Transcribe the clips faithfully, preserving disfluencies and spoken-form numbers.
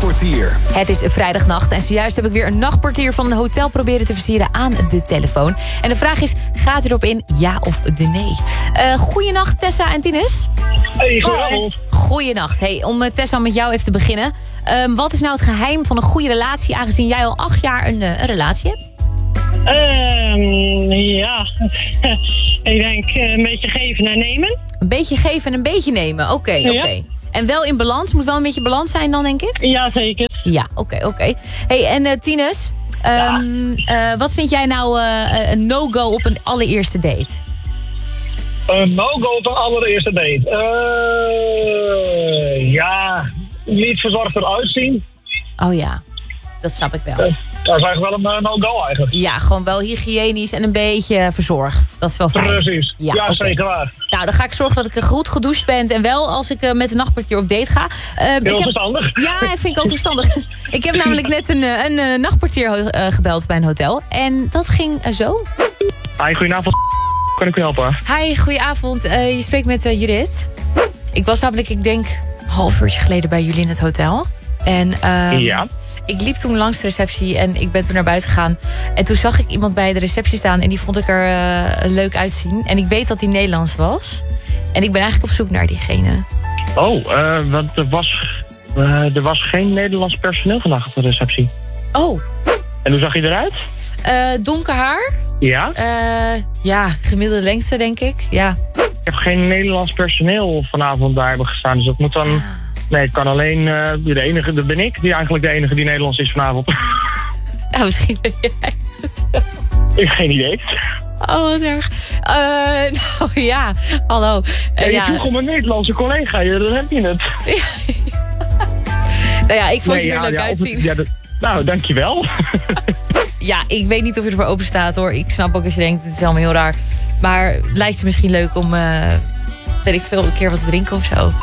Nachtportier. Het is vrijdagnacht en zojuist heb ik weer een nachtportier van een hotel proberen te versieren aan de telefoon. En de vraag is, gaat u erop in, ja of de nee? Uh, goeienacht Tessa en Tinus. Hey, goedenavond. Goeienacht. Hey, om uh, Tessa met jou even te beginnen. Um, wat is nou het geheim van een goede relatie, aangezien jij al acht jaar een, uh, een relatie hebt? Um, ja, ik denk een beetje geven en nemen. Een beetje geven en een beetje nemen, oké, okay, oké. Okay. Ja. En wel in balans, moet wel een beetje balans zijn dan, denk ik? Ja, zeker. Ja, oké, okay, oké. Okay. Hey, en uh, Tinus, um, ja. uh, wat vind jij nou uh, een no-go op een allereerste date? Een no-go op een allereerste date? Uh, ja, niet verzorgd eruit zien. Oh ja, dat snap ik wel. Uh, dat is eigenlijk wel een uh, no-go eigenlijk. Ja, gewoon wel hygiënisch en een beetje verzorgd. Dat is wel fijn. Precies, ja, ja okay. Zeker waar. Nou, dan ga ik zorgen dat ik goed gedoucht ben. En wel als ik uh, met een nachtportier op date ga. Uh, Heel ik heb... verstandig. Ja, dat vind ik ook verstandig. Ik heb namelijk net een, een, een nachtportier uh, gebeld bij een hotel. En dat ging uh, zo. Hi, goedenavond. Kan ik u helpen? Hi, goedenavond. Uh, je spreekt met uh, Judith. Ik was namelijk, ik denk, een half uurtje geleden bij jullie in het hotel. En uh, ja. ik liep toen langs de receptie en ik ben toen naar buiten gegaan. En toen zag ik iemand bij de receptie staan en die vond ik er uh, leuk uitzien. En ik weet dat hij Nederlands was. En ik ben eigenlijk op zoek naar diegene. Oh, uh, want er was, uh, er was geen Nederlands personeel vandaag op de receptie. Oh. En hoe zag je eruit? Uh, donker haar. Ja? Uh, ja, gemiddelde lengte denk ik. Ja. Ik heb geen Nederlands personeel vanavond daar hebben gestaan. Dus dat moet dan... Ah. Nee, het kan alleen uh, de enige, dat ben ik, die eigenlijk de enige die Nederlands is vanavond. Nou, misschien ben jij het wel. Ik heb geen idee. Oh, wat erg. Uh, nou ja, hallo. Uh, ja, je ja. vroeg om een Nederlandse collega, ja, dan heb je het. Ja. Nou ja, ik vond nee, je er ja, leuk ja, uitzien. Het, ja, dat, nou, dankjewel. Ja, ik weet niet of je ervoor open staat hoor. Ik snap ook als je denkt, het is allemaal heel raar. Maar lijkt je misschien leuk om, uh, weet ik veel, een keer wat te drinken of zo?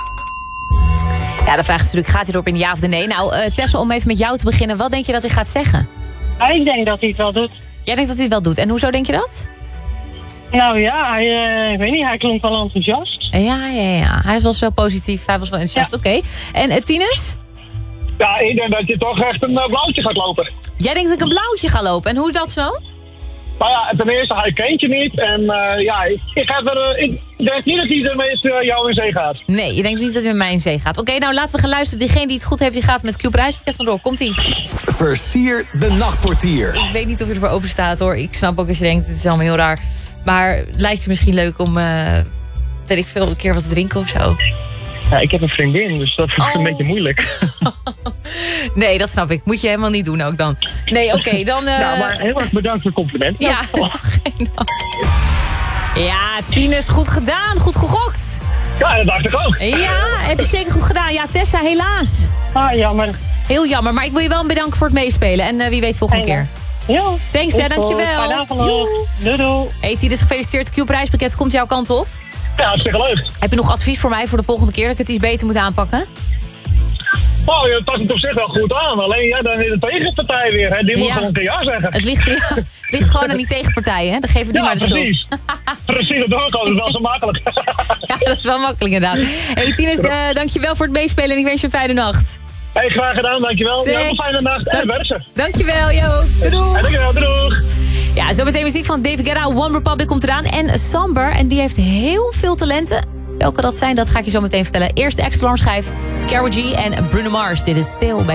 Ja, de vraag is natuurlijk, gaat hij erop in de ja of de nee? Nou, uh, Tessa, om even met jou te beginnen. Wat denk je dat hij gaat zeggen? Ik denk dat hij het wel doet. Jij denkt dat hij het wel doet. En hoezo denk je dat? Nou ja, hij, uh, ik weet niet, hij klonk wel enthousiast. Ja, ja, ja. Hij was wel positief. Hij was wel enthousiast. Ja. Oké. Okay. En uh, Tinus? Ja, ik denk dat je toch echt een uh, blauwtje gaat lopen. Jij denkt dat ik een blauwtje ga lopen. En hoe is dat zo? Nou ja, ten eerste, hij kent je niet. En uh, ja, ik, ik, ga er, uh, ik denk niet dat hij ermee uh, jou in zee gaat. Nee, je denkt niet dat hij met mij in zee gaat. Oké, okay, nou laten we gaan luisteren. Diegene die het goed heeft, die gaat met Cube Reispakket vandoor. Komt-ie. Versier de nachtportier. Ik weet niet of je ervoor open staat hoor. Ik snap ook als je denkt, het is allemaal heel raar. Maar lijkt je misschien leuk om, uh, weet ik veel, een keer wat te drinken of zo? Ja, ik heb een vriendin, dus dat is oh. een beetje moeilijk. Nee, dat snap ik. Moet je helemaal niet doen ook dan. Nee, oké, okay, dan... Uh... Nou, maar heel erg bedankt voor het compliment. Ja, geen dank. Ja, Tinus, goed gedaan. Goed gegokt. Ja, dat dacht ik ook. Ja, heb je zeker goed gedaan. Ja, Tessa, helaas. Ah, jammer. Heel jammer, maar ik wil je wel bedanken voor het meespelen. En uh, wie weet volgende keer. Ja. Thanks, hè, dankjewel. Fijne avond nog. Doei, doei. Hey, Tinus, gefeliciteerd. Het Cube Reispakket komt jouw kant op. Ja, hartstikke leuk. Heb je nog advies voor mij voor de volgende keer dat ik het iets beter moet aanpakken? Oh, je pakt het op zich wel goed aan. Alleen ja, dan is de tegenpartij weer. Hè. Die moet ja. gewoon een keer ja zeggen. Het ligt, ja, het ligt gewoon aan die tegenpartijen. Hè. Dan geven we die ja, maar de precies. schuld. Precies, dat doe ik al. Dat is wel zo makkelijk. Ja, dat is wel makkelijk inderdaad. Hey, Tinus, uh, dankjewel voor het meespelen en ik wens je een fijne nacht. Hey, graag gedaan, dankjewel. Ja, een fijne nacht en werken. Dankjewel, yo. Doei. Hey, dankjewel, doei. Ja, zometeen muziek van David Guetta, One Republic komt eraan. En Samber, en die heeft heel veel talenten. Welke dat zijn, dat ga ik je zo meteen vertellen. Eerst de extra alarmschijf, Karol G en Bruno Mars. Dit is Stil bij